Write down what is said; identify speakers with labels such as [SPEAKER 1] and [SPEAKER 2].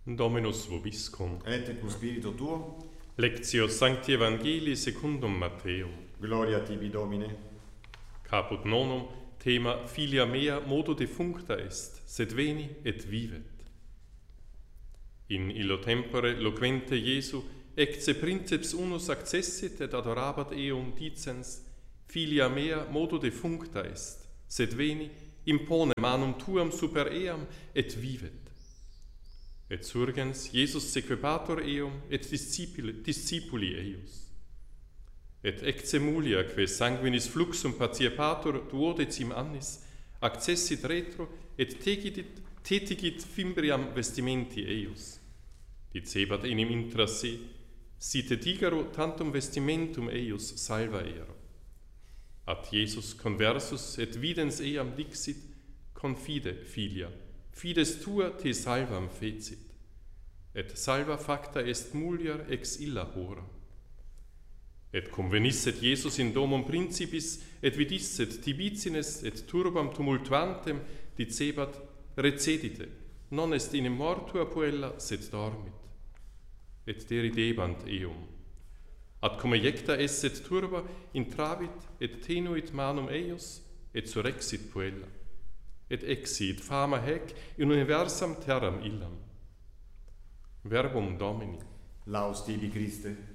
[SPEAKER 1] Dominus vobiscum.
[SPEAKER 2] Et cum spiritu tuo.
[SPEAKER 1] Lectio Sancti Evangelii secundum Matteum.
[SPEAKER 2] Gloria tibi, Domine.
[SPEAKER 1] Caput nonum, thema filia mea modo defuncta est, sed veni et vivet. In illo tempore loquente Iesu, ecce princeps unus accessit et adorabat eum dicens, filia mea modo defuncta est, sed veni, impone manum tuam super eam et vivet. Et surgens Iesus sequebatur eum et discipuli eius. Et ecce mulia, que sanguinis fluxum patiepatur duodecim annis, accessit retro et tetigit fimbriam vestimenti eius. Dicebat enim intra se, si tetigaro tantum vestimentum eius salva ero. Ad Iesus conversus et videns eam dixit, confide, filia, fides tua te salvam fecit. Et salva facta est mulier ex illa hora. Et convenisset Iesus in domum principis, et vidisset tibicines et turbam tumultuantem, dicebat, recedite, non est in mortua puella, sed dormit. Et deridebant eum. Ad cum ejecta esset turba, intravit, et tenuit manum eius, et surrexit puella. Et exit fama hec in universam terram illam. Verbum Domini.
[SPEAKER 2] Laus tibi, Christe.